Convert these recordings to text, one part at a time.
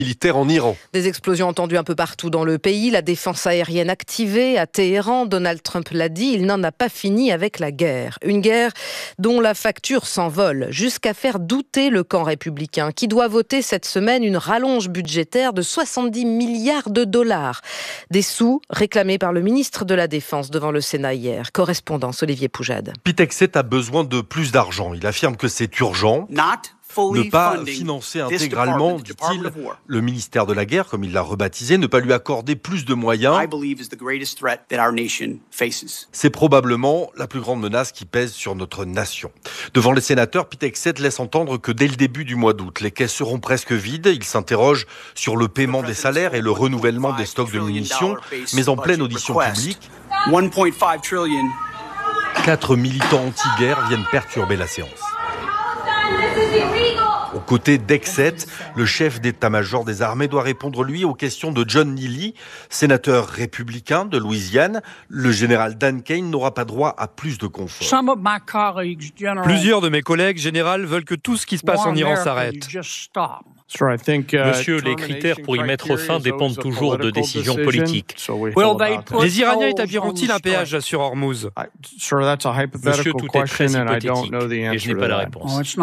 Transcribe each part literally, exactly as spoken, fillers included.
militaire en Iran. Des explosions entendues un peu partout dans le pays, la défense aérienne activée à Téhéran. Donald Trump l'a dit, il n'en a pas fini avec la guerre. Une guerre dont la facture s'envole jusqu'à faire douter le camp républicain qui doit voter cette semaine une rallonge budgétaire de soixante-dix milliards de dollars. Des sous réclamés par le ministre de la Défense devant le Sénat hier. Correspondance Olivier Poujade. Pete Hegseth a besoin de plus d'argent. Il affirme que c'est urgent. Ne pas financer intégralement, dit-il, le ministère de la Guerre, comme il l'a rebaptisé, ne pas lui accorder plus de moyens. C'est probablement la plus grande menace qui pèse sur notre nation. Devant les sénateurs, Pete Hegseth laisse entendre que dès le début du mois d'août, les caisses seront presque vides. Il s'interroge sur le paiement des salaires et le renouvellement des stocks de munitions, mais en pleine audition publique, quatre militants anti-guerre viennent perturber la séance. Aux côtés d'Hegseth, le chef d'état-major des armées doit répondre, lui, aux questions de John Neely, sénateur républicain de Louisiane. Le général Dan Kane n'aura pas droit à plus de confort. Plusieurs de mes collègues généraux veulent que tout ce qui se passe en Iran s'arrête. Monsieur, les critères pour y mettre fin dépendent toujours de décisions politiques. Les Iraniens établiront-ils un péage sur Hormuz? Monsieur, tout est très hypothétique et je n'ai pas la réponse.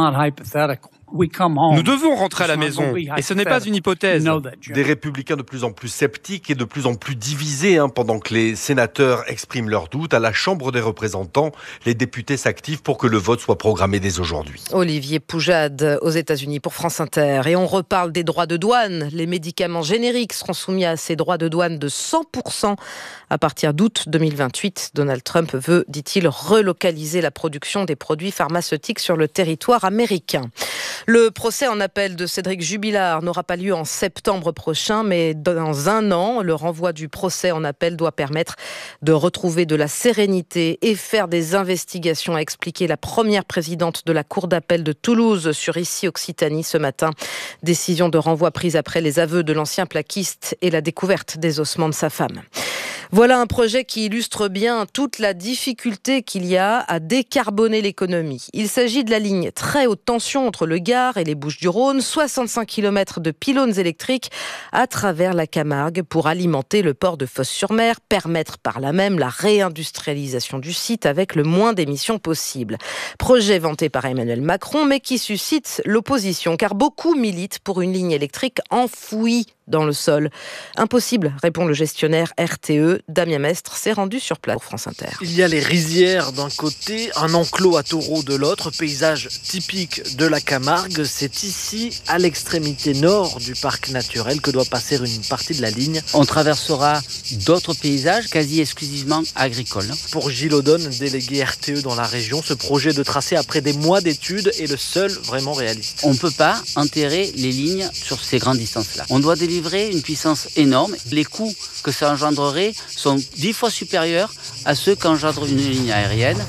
Nous devons rentrer à la maison, et ce n'est pas une hypothèse. Des républicains de plus en plus sceptiques et de plus en plus divisés, hein, pendant que les sénateurs expriment leurs doutes. À la Chambre des représentants, les députés s'activent pour que le vote soit programmé dès aujourd'hui. Olivier Poujade aux États-Unis pour France Inter. Et on reparle des droits de douane. Les médicaments génériques seront soumis à ces droits de douane de cent pour cent à partir d'août deux mille vingt-huit. Donald Trump veut, dit-il, relocaliser la production des produits pharmaceutiques sur le territoire américain. Le procès en appel de Cédric Jubilard n'aura pas lieu en septembre prochain, mais dans un an. Le renvoi du procès en appel doit permettre de retrouver de la sérénité et faire des investigations, a expliqué la première présidente de la Cour d'appel de Toulouse sur Ici Occitanie ce matin. Décision de renvoi prise après les aveux de l'ancien plaquiste et la découverte des ossements de sa femme. Voilà un projet qui illustre bien toute la difficulté qu'il y a à décarboner l'économie. Il s'agit de la ligne très haute tension entre le Gard et les Bouches-du-Rhône, soixante-cinq kilomètres de pylônes électriques à travers la Camargue pour alimenter le port de Fos-sur-Mer, permettre par là même la réindustrialisation du site avec le moins d'émissions possible. Projet vanté par Emmanuel Macron, mais qui suscite l'opposition, car beaucoup militent pour une ligne électrique enfouie dans le sol. Impossible, répond le gestionnaire R T E. Damien Mestre s'est rendu sur place pour France Inter. Il y a les rizières d'un côté, un enclos à taureaux de l'autre, paysage typique de la Camargue. C'est ici, à l'extrémité nord du parc naturel, que doit passer une partie de la ligne. On traversera d'autres paysages quasi exclusivement agricoles. Pour Gilles Audonne, délégué R T E dans la région, ce projet de tracé après des mois d'études est le seul vraiment réaliste. On ne peut pas enterrer les lignes sur ces grandes distances-là. On doit délivrer une puissance énorme. Les coûts que ça engendrerait sont dix fois supérieurs à ceux qu'engendre une ligne aérienne.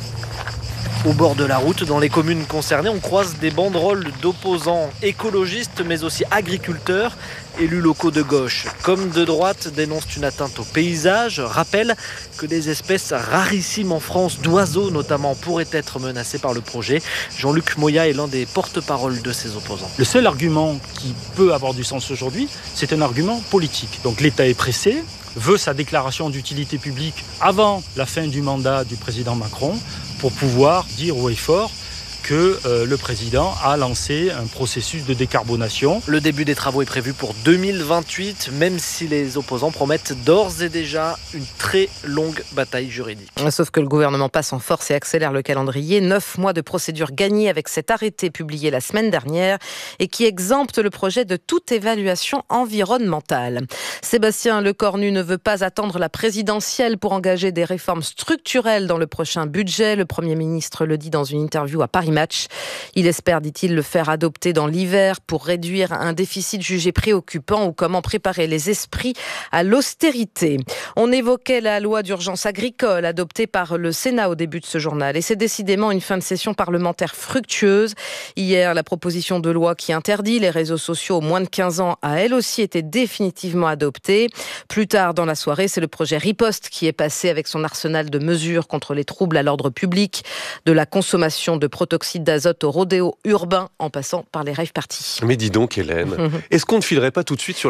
Au bord de la route, dans les communes concernées, on croise des banderoles d'opposants écologistes, mais aussi agriculteurs, élus locaux de gauche comme de droite dénoncent une atteinte au paysage, rappellent que des espèces rarissimes en France, d'oiseaux notamment, pourraient être menacées par le projet. Jean-Luc Moya est l'un des porte-parole de ces opposants. Le seul argument qui peut avoir du sens aujourd'hui, c'est un argument politique. Donc l'État est pressé, veut sa déclaration d'utilité publique avant la fin du mandat du président Macron pour pouvoir dire haut et fort que euh, le président a lancé un processus de décarbonation. Le début des travaux est prévu pour deux mille vingt-huit, même si les opposants promettent d'ores et déjà une très longue bataille juridique. Sauf que le gouvernement passe en force et accélère le calendrier. Neuf mois de procédure gagnée avec cet arrêté publié la semaine dernière et qui exempte le projet de toute évaluation environnementale. Sébastien Lecornu ne veut pas attendre la présidentielle pour engager des réformes structurelles dans le prochain budget. Le Premier ministre le dit dans une interview à Paris Match. Il espère, dit-il, le faire adopter dans l'hiver pour réduire un déficit jugé préoccupant ou comment préparer les esprits à l'austérité. On évoquait la loi d'urgence agricole adoptée par le Sénat au début de ce journal et c'est décidément une fin de session parlementaire fructueuse. Hier, la proposition de loi qui interdit les réseaux sociaux aux moins de quinze ans a elle aussi été définitivement adoptée. Plus tard dans la soirée, c'est le projet Riposte qui est passé avec son arsenal de mesures contre les troubles à l'ordre public, de la consommation de protoxyde monoxyde d'azote au rodéo urbain en passant par les rave parties. Mais dis donc Hélène, est-ce qu'on ne filerait pas tout de suite sur